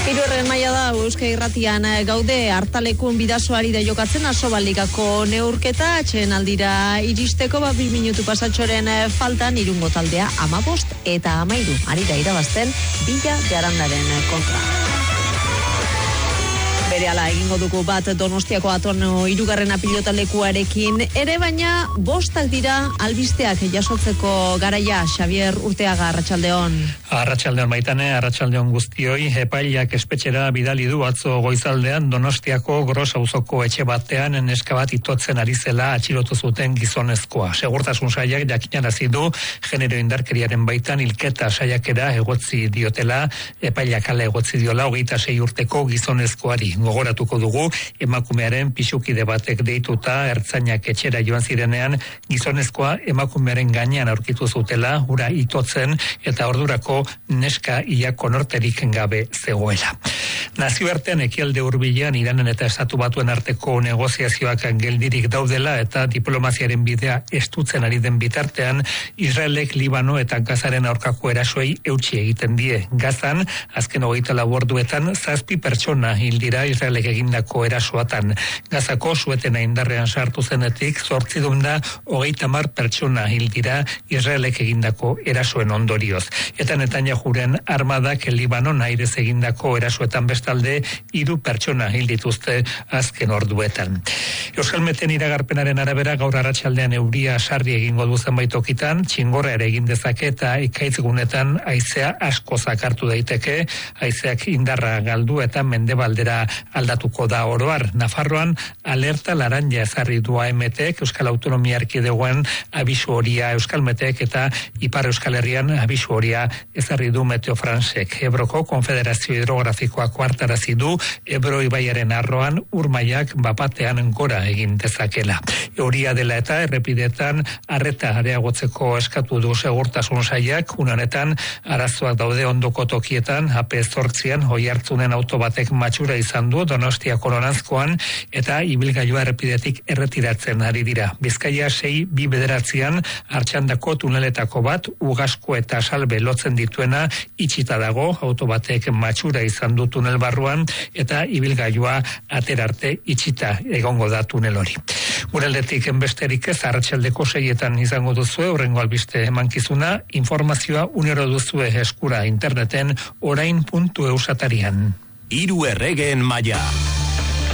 Hirugarren maila da Euskadi Irratian gaude hartalekun bidasoari da jokatzen Asobaligako neurketa atsedenaldira iristeko 2 minutu pasatxoren faltan Irungo taldea 15 eta 13 ari da irabazten Villa de Arandaren kontra. Berehala egingo dugu bat Donostiako Atono hirugarrena pilotalekuarekin ere, baina 5 dira albisteak jasotzeko garaia. Xavier Urteaga, arratsaldeon. Arratsaldeon Maitane, arratsaldeon guztioi. Epaileak espetxera bidali du atzo goizaldean Donostiako Gros auzoko etxe batean neska bat itotzen ari zela atxilotu zuten gizonezkoa. Segurtasun sailak jakinarazi du genero indarkeriaren baitan hilketa saiakera egotzi diotela, epaileak hala egotzi diola 26 urteko gizonezkoari. Gogoratuko dugu, emakumearen pisukide batek deituta ertzainak etxera joan zirenean, gizonezkoa emakumearen gainean aurkitu zutela, ura itotzen eta ordurako neska ia konorterik gabe zegoela. Nazioartean ekialde hurbilean Iranen eta Estatu Batuen arteko negoziazioak geldirik daudela eta diplomaziaren bidea estutzen ari den bitartean, Israelek Libano eta Gazaren aurkako erasoei eutsi egiten die. Gazan, azken 24 orduetan 7 pertsona hil dira Israelek egindako erasoatan. Gazako suetena indarrean sartu zenetik 830 pertsona hil dira Israelek egindako erasoen ondorioz. Eta Netanyahuren armadak Libanon airez egindako erasoetan bestalde 3 pertsona hil dituzte azken orduetan. Euskalmeten iragarpenaren arabera gaur arratsaldean euria sarri egingo du zenbait tokitan, txingorra ere egin dezake eta ekaitz-gunetan haizea asko zakartu daiteke, haizeak indarra galdu eta mendebaldera aldatuko da oroar. Nafarroan alerta laranja ezarri du AMTek, Euskal Autonomia Erkidegoan abisu horia Euskalmetek eta Ipar Euskal Herrian abisu horia ezarri du Meteo Fransek. Ebroko Konfederazio Hidrografikoak ohartarazi du Ebro ibaiaren arroan urmaiak bapatean gora egin dezakela. Euria dela eta errepidetan arreta areagotzeko eskatu du segurtasun sailak, unanetan arazoak daude ondoko tokietan, AP8an Oiartzunen auto batek matxura izan du Donostiako Noranzkoan eta ibilgailua errepidetik erretiratzen ari dira. Bizkaia 6-2-9 Artxandako tuneletako bat Ugasko eta Salbe lotzen dituena itxita dago, auto batek matxura izan du tunel barruan eta ibilgailua aterarte itxita egongo da tunel hori. Guraldetik besterik ez, arratsaldeko 6etan izango duzue hurrengo albiste emankizuna, informazioa unero duzue eskura interneten orain.eusatarian. Hiru erregeen maila.